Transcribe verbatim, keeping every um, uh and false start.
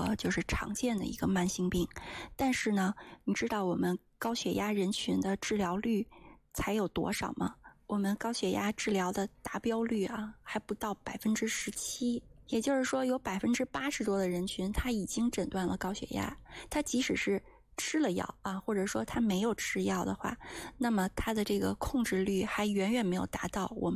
个就是常见的一个慢性病。但是呢，你知道我们高血压人群的治疗率才有多少吗？我们高血压治疗的达标率啊，还不到百分之十七。也就是说，有百分之八十多的人群，他已经诊断了高血压，他即使是吃了药啊，或者说他没有吃药的话，那么他的这个控制率还远远没有达到我们